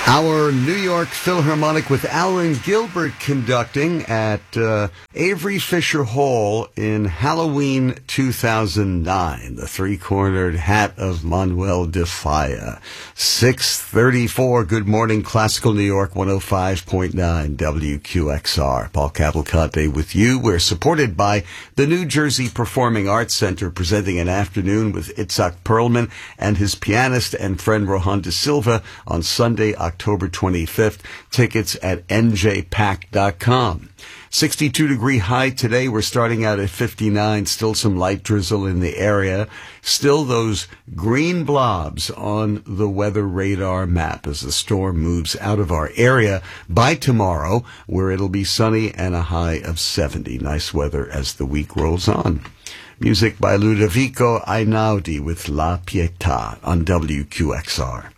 Our New York Philharmonic with Alan Gilbert conducting at Avery Fisher Hall in Halloween 2009. The Three-Cornered Hat of Manuel de Falla. 6:34. Good morning, Classical New York 105.9 WQXR. Paul Cavalcante with you. We're supported by the New Jersey Performing Arts Center, presenting an afternoon with Itzhak Perlman and his pianist and friend Rohan de Silva on Sunday, October 25th. Tickets at njpack.com. 62-degree high today. We're starting out at 59. Still some light drizzle in the area. Still those green blobs on the weather radar map as the storm moves out of our area by tomorrow, where it'll be sunny and a high of 70. Nice weather as the week rolls on. Music by Ludovico Einaudi with La Pietà on WQXR.